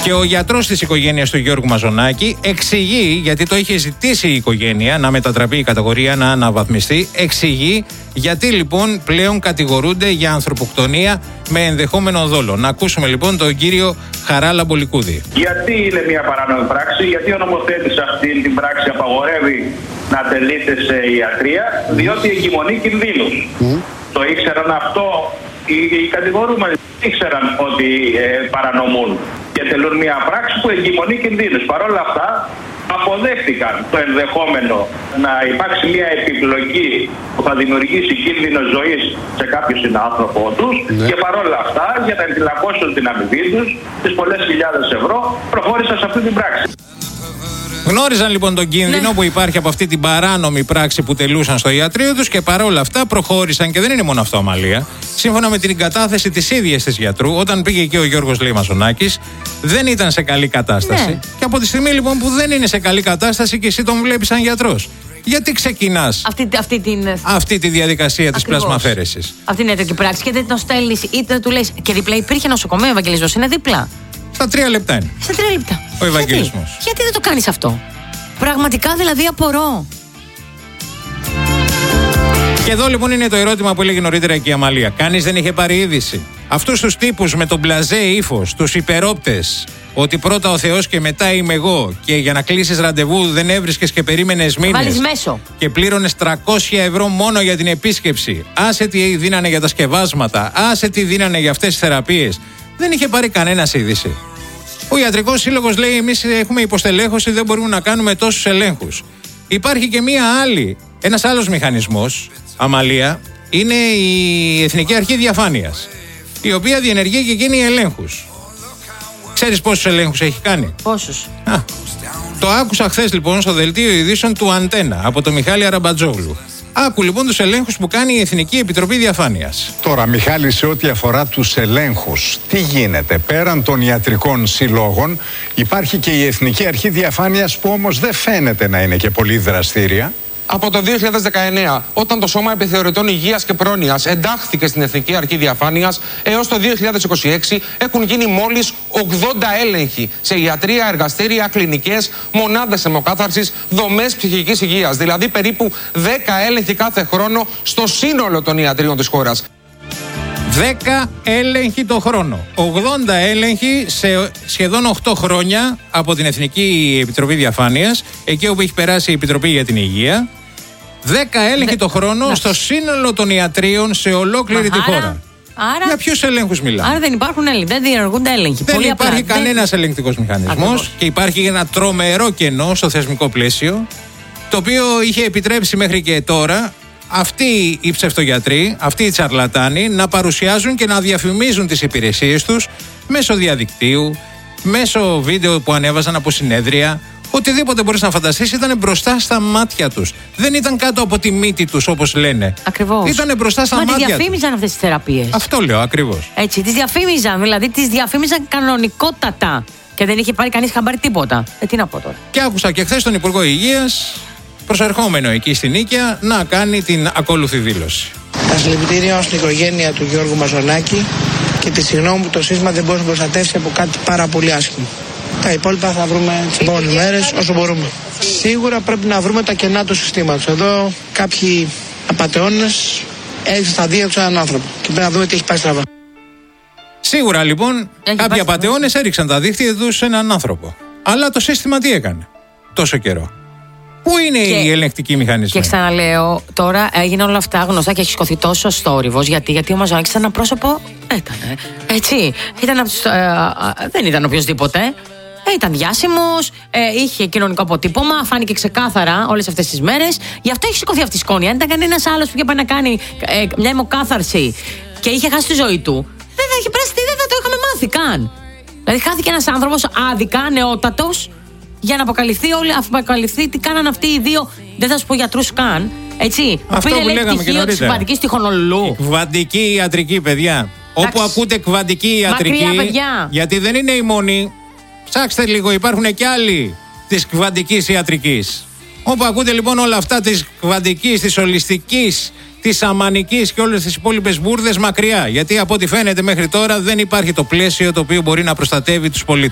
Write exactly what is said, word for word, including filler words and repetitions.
Και ο γιατρός της οικογένειας του Γιώργου Μαζονάκη εξηγεί, γιατί το είχε ζητήσει η οικογένεια να μετατραπεί η κατηγορία, να αναβαθμιστεί, εξηγεί γιατί λοιπόν πλέον κατηγορούνται για ανθρωποκτονία με ενδεχόμενο δόλο. Να ακούσουμε λοιπόν τον κύριο Χαράλαμπο Μπολικούδη. Γιατί είναι μια παράνομη πράξη, γιατί ο νομοθέτης αυτή την πράξη απαγορεύει να τελείται σε ιατρία, διότι εγκυμονεί κινδύνους. Mm. Το ήξεραν αυτό οι, οι κατηγορούμενοι, ήξεραν ότι ε, παρανομούν και τελούν μια πράξη που εγκυμονεί κινδύνους. Παρ' όλα αυτά αποδέχτηκαν το ενδεχόμενο να υπάρξει μια επιπλοκή που θα δημιουργήσει κίνδυνο ζωής σε κάποιο συνάνθρωπο τους, ναι. Και παρόλα αυτά, για να ενδυναμώσουν την αμοιβή τους, τις πολλές χιλιάδες ευρώ, προχώρησαν σε αυτή την πράξη. Γνώριζαν λοιπόν τον κίνδυνο, ναι, που υπάρχει από αυτή την παράνομη πράξη που τελούσαν στο ιατρείο τους και παρόλα αυτά προχώρησαν, και δεν είναι μόνο αυτό, Αμαλία. Σύμφωνα με την κατάθεση της ίδιας της γιατρού, όταν πήγε και ο Γιώργος λέει Μαζονάκης, δεν ήταν σε καλή κατάσταση. Ναι. Και από τη στιγμή λοιπόν που δεν είναι σε καλή κατάσταση και εσύ τον βλέπεις σαν γιατρός, γιατί ξεκινάς αυτή, αυτή, την... αυτή τη διαδικασία Ακριβώς. της πλασμαφέρεσης? Αυτή είναι τέτοια πράξη και δεν τον στέλνεις, είτε του λες. Και δίπλα υπήρχε νοσοκομείο, ο Ευαγγελισμός είναι δίπλα. Στα τρία λεπτά είναι. Στα τρία λεπτά. Ο Ευαγγελισμός. Γιατί, γιατί δεν το κάνεις αυτό? Πραγματικά δηλαδή απορώ. Και εδώ λοιπόν είναι το ερώτημα που έλεγε νωρίτερα και η Αμαλία. Κανείς δεν είχε πάρει είδηση? Αυτούς τους τύπους με τον μπλαζέ ύφος, τους υπερόπτες, ότι πρώτα ο Θεός και μετά είμαι εγώ, και για να κλείσεις ραντεβού δεν έβρισκες και περίμενες μήνες και πλήρωνες τριακόσια ευρώ μόνο για την επίσκεψη. Άσε τι δίνανε για τα σκευάσματα, άσε τι δίνανε για αυτές τις θεραπείες. Δεν είχε πάρει κανένας είδηση. Ο Ιατρικός Σύλλογος λέει: εμείς έχουμε υποστελέχωση, δεν μπορούμε να κάνουμε τόσους ελέγχους. Υπάρχει και μία άλλη, ένας άλλος μηχανισμός, Αμαλία, είναι η Εθνική Αρχή Διαφάνειας, η οποία διενεργεί και εκείνη ελέγχους. Ξέρεις πόσους ελέγχους έχει κάνει? Πόσους? Α, το άκουσα χθες λοιπόν στο δελτίο ειδήσεων του Αντένα από τον Μιχάλη Αραμπατζόγλου. Άκου λοιπόν τους ελέγχους που κάνει η Εθνική Επιτροπή Διαφάνειας. Τώρα, Μιχάλη, σε ό,τι αφορά τους ελέγχους, τι γίνεται? Πέραν των ιατρικών συλλόγων, υπάρχει και η Εθνική Αρχή Διαφάνειας, που όμως δεν φαίνεται να είναι και πολύ δραστήρια. Από το δύο χιλιάδες δεκαεννέα, όταν το Σώμα Επιθεωρητών Υγείας και Πρόνοιας εντάχθηκε στην Εθνική Αρχή Διαφάνειας, έως το δύο χιλιάδες είκοσι έξι έχουν γίνει μόλις ογδόντα έλεγχοι σε ιατρεία, εργαστήρια, κλινικές, μονάδες αιμοκάθαρσης, δομές ψυχικής υγείας. Δηλαδή περίπου δέκα έλεγχοι κάθε χρόνο στο σύνολο των ιατρίων της χώρας. δέκα έλεγχοι το χρόνο. ογδόντα έλεγχοι σε σχεδόν οκτώ χρόνια από την Εθνική Επιτροπή Διαφάνειας, εκεί όπου έχει περάσει η Επιτροπή για την Υγεία. δέκα έλεγχοι Δε... το χρόνο να... στο σύνολο των ιατρίων σε ολόκληρη Μα, τη άρα, χώρα. Άρα... Για ποιους ελέγχους μιλάμε? Άρα δεν υπάρχουν έλεγχοι, δεν διενεργούνται έλεγχοι. Δεν Πολύ υπάρχει απλά. κανένας δεν... ελεγκτικός μηχανισμός. Ακριβώς. Και υπάρχει ένα τρομερό κενό στο θεσμικό πλαίσιο, το οποίο είχε επιτρέψει μέχρι και τώρα αυτοί οι ψευτογιατροί, αυτοί οι τσαρλατάνοι να παρουσιάζουν και να διαφημίζουν τις υπηρεσίες τους μέσω διαδικτύου, μέσω βίντεο που ανέβαζαν από συνέδρια. Οτιδήποτε μπορείς να φανταστείς ήταν μπροστά στα μάτια τους. Δεν ήταν κάτω από τη μύτη τους όπως λένε. Ακριβώς. Ήταν μπροστά στα Μα μάτια τους. τις διαφήμιζαν αυτές τις θεραπείες. Αυτό λέω ακριβώς. Έτσι, τις διαφήμιζαν, δηλαδή τις διαφήμιζαν κανονικότατα. Και δεν είχε πάρει κανείς χαμπάρι τίποτα. Ε, τι να πω τώρα. Και άκουσα και χθες τον Υπουργό Υγείας, προσερχόμενο εκεί στην Νίκαια, να κάνει την ακόλουθη δήλωση. Τα συλληπιτήρια στην οικογένεια του Γιώργου Μαζονάκη και τη συγγνώμη που το σύστημα δεν μπορεί να προστατεύσει από κάτι πάρα πολύ άσχημο. Τα υπόλοιπα θα βρούμε τις επόμενες μέρες όσο μπορούμε. Σίγουρα πρέπει να βρούμε τα κενά του συστήματος. Εδώ κάποιοι απατεώνες έριξαν στα δύο του έναν άνθρωπο και πρέπει να δούμε τι έχει πάει στραβά. Σίγουρα λοιπόν έχει κάποιοι απατεώνες έριξαν τα δίχτυα τους σε έναν άνθρωπο. Αλλά το σύστημα τι έκανε τόσο καιρό? Πού είναι και, οι ελεγκτικοί μηχανισμοί? Και ξαναλέω, τώρα έγινε όλα αυτά γνωστά και έχει σκοθεί τόσο θόρυβος. Γιατί, γιατί ο Μαζονάκης ήταν ένα πρόσωπο. Ήταν. Έτσι. Ήταν από τους, ε, ε, δεν ήταν οποιοδήποτε. Ε, ήταν διάσημος, ε, είχε κοινωνικό αποτύπωμα, φάνηκε ξεκάθαρα όλες αυτές τις μέρες. Γι' αυτό έχει σηκωθεί αυτή η σκόνη. Αν ήταν κανένας άλλος που είχε πάει να κάνει ε, μια αιμοκάθαρση και είχε χάσει τη ζωή του, δεν θα είχε πρέσει, δεν θα το είχαμε μάθει καν. Δηλαδή, χάθηκε ένας άνθρωπος άδικα, νεότατος, για να αποκαλυφθεί όλοι, αποκαλυφθεί τι κάναν αυτοί οι δύο. Δεν θα σου πω γιατρούς καν. Έτσι. Αυτό που, που λέγαμε και νωρίτερα. Κβαντική στη Χονολουλού. Κβαντική ιατρική, παιδιά. Εντάξει. Όπου ακούτε κβαντική ιατρική. Μακριά, παιδιά. Γιατί δεν είναι η μόνη. Ψάξτε λίγο, υπάρχουν και άλλοι της κβαντικής ιατρικής. Όπου ακούτε λοιπόν όλα αυτά της κβαντικής, της ολιστικής, της σαμανικής και όλες τις υπόλοιπες μπουρδες, μακριά. Γιατί από ό,τι φαίνεται μέχρι τώρα δεν υπάρχει το πλαίσιο το οποίο μπορεί να προστατεύει τους πολίτες.